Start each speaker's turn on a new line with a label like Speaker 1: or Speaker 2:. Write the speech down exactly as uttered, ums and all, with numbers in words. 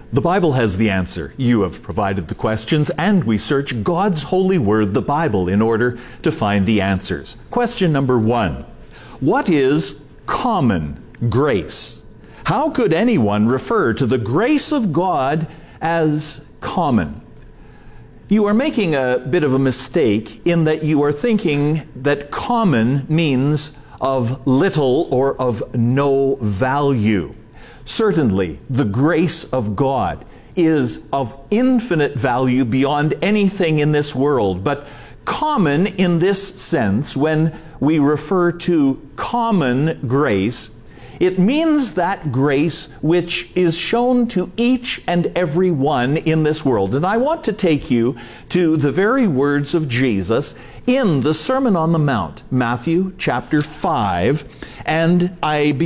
Speaker 1: The Bible has the answer. You have provided the questions, and we search God's holy word, the Bible, in order to find the answers. Question number one. What is common grace? How could anyone refer to the grace of God as common? You are making a bit of a mistake in that you are thinking that common means of little or of no value. Certainly, the grace of God is of infinite value beyond anything in this world. But common in this sense, when we refer to common grace, it means that grace which is shown to each and every one in this world. And I want to take you to the very words of Jesus in the Sermon on the Mount, Matthew chapter five, and I